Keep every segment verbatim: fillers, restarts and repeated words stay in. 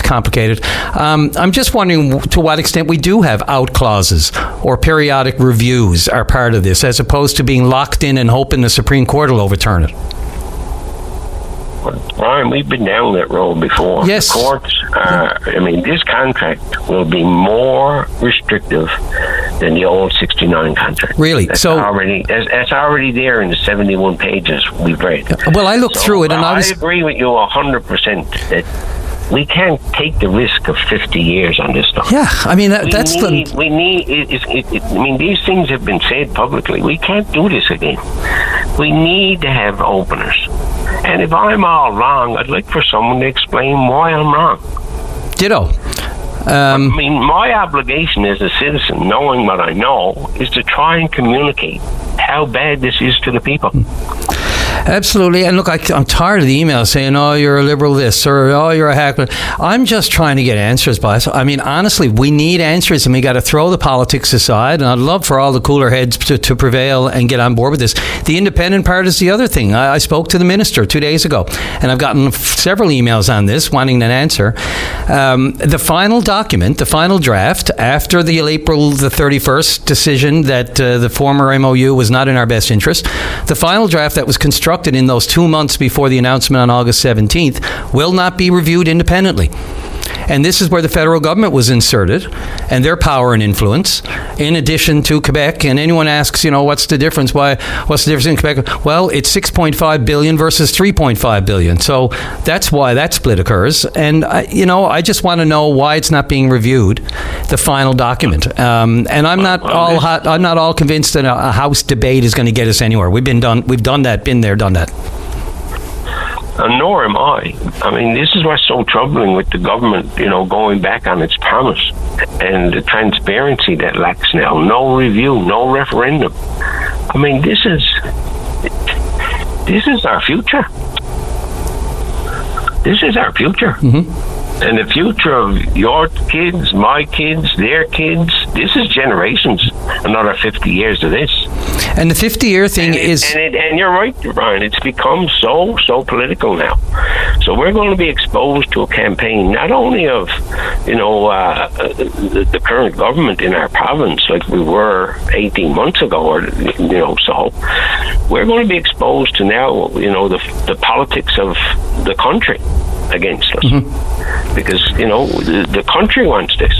complicated. Um, I'm just wondering to what extent we do have out clauses or periodic reviews are part of this, as opposed to being locked in and hoping the Supreme Court will overturn it. Brian, we've been down that road before. Yes. The courts, uh, I mean, this contract will be more restrictive than the old sixty-nine contract. Really? That's so already that's, that's already there in the seventy-one pages we've read. Well, I looked so, through it, and I was. I agree with you a hundred percent that we can't take the risk of fifty years on this stuff. Yeah, I mean that, we that's need, the. We need. It, it, it, it, I mean, these things have been said publicly. We can't do this again. We need to have openers. And if I'm all wrong, I'd like for someone to explain why I'm wrong. Ditto. Um, I mean, my obligation as a citizen, knowing what I know, is to try and communicate how bad this is to the people. Absolutely. And look, I, I'm tired of the emails saying, oh, you're a liberal this, or oh, you're a hacker. I'm just trying to get answers, boss. I mean, honestly, we need answers, and we got to throw the politics aside. And I'd love for all the cooler heads to, to prevail and get on board with this. The independent part is the other thing. I, I spoke to the minister two days ago, and I've gotten several emails on this wanting an answer. Um, the final document, the final draft, after the April the thirty-first decision that uh, the former M O U was not in our best interest, the final draft that was constructed in those two months before the announcement on August seventeenth will not be reviewed independently. And this is where the federal government was inserted and their power and influence, in addition to Quebec. And anyone asks, you know, what's the difference? Why? What's the difference in Quebec? Well, it's six point five billion dollars versus three point five billion dollars. So that's why that split occurs. And, I, you know, I just want to know why it's not being reviewed, the final document. Um, and I'm not all hot, I'm not all convinced that a, a House debate is going to get us anywhere. We've been done. We've done that, been there, done that. And nor am I. I mean, this is what's so troubling with the government, you know, going back on its promise and the transparency that lacks now. No review, no referendum. I mean, this is this is our future. This is our future. Mm-hmm. And the future of your kids, my kids, their kids, this is generations, another fifty years of this. And the fifty-year thing and it, is... And, it, and you're right, Brian, it's become so, so political now. So we're going to be exposed to a campaign, not only of, you know, uh, the, the current government in our province, like we were eighteen months ago, or, you know, so. We're going to be exposed to now, you know, the, the politics of the country against us. Mm-hmm. Because, you know, the, the country wants this.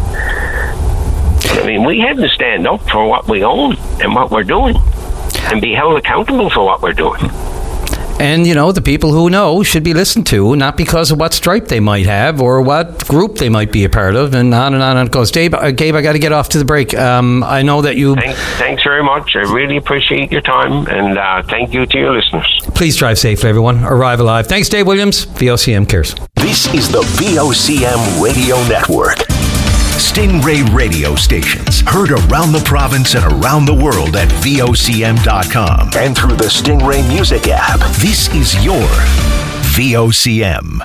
I mean, we have to stand up for what we own and what we're doing and be held accountable for what we're doing. And, you know, the people who know should be listened to, not because of what stripe they might have or what group they might be a part of, and on and on and it goes. Dave, uh, Gabe, I got to get off to the break. Um, I know that you... Thanks, thanks very much. I really appreciate your time, and uh, thank you to your listeners. Please drive safely, everyone. Arrive alive. Thanks, Dave Williams. V O C M cares. This is the V O C M Radio Network. Stingray radio stations heard around the province and around the world at V O C M dot com and through the Stingray Music app. This is your V O C M.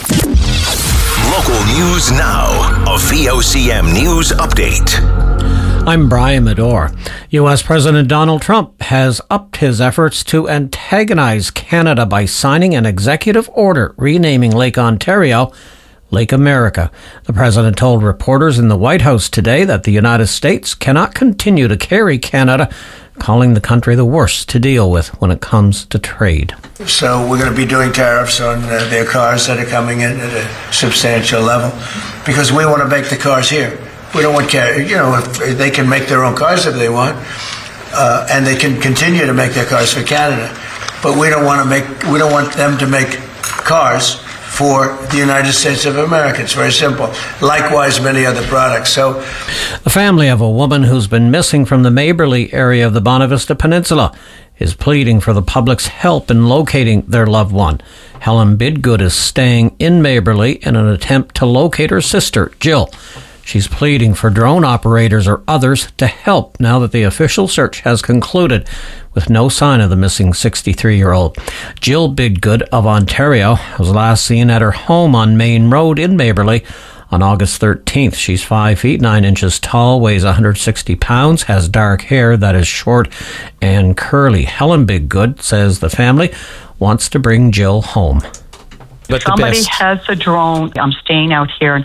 Local news now. A V O C M News Update. I'm Brian Medore. U S President Donald Trump has upped his efforts to antagonize Canada by signing an executive order renaming Lake Ontario Lake America. The president told reporters in the White House today that the United States cannot continue to carry Canada, calling the country the worst to deal with when it comes to trade. So we're going to be doing tariffs on uh, their cars that are coming in at a substantial level because we want to make the cars here. We don't want, you know, if they can make their own cars if they want, uh, and they can continue to make their cars for Canada, but we don't want to make, we don't want them to make cars for the United States of America. It's very simple. Likewise, many other products. So, the family of a woman who's been missing from the Maberly area of the Bonavista Peninsula is pleading for the public's help in locating their loved one. Helen Bidgood is staying in Maberly in an attempt to locate her sister, Jill. She's pleading for drone operators or others to help now that the official search has concluded with no sign of the missing sixty-three-year-old. Jill Bidgood of Ontario was last seen at her home on Main Road in Maberly on August thirteenth. She's five feet nine inches tall, weighs one hundred sixty pounds, has dark hair that is short and curly. Helen Bidgood says the family wants to bring Jill home. But somebody has a drone. I'm staying out here